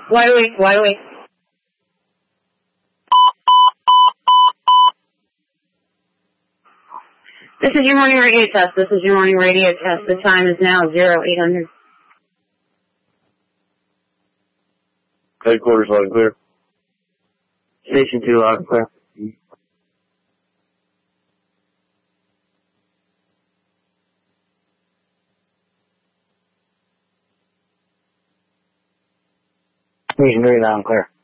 Wide awake. This is your morning radio test. The time is now 0800. Headquarters loud and clear. Station 2 loud and clear. Station 3 loud and clear.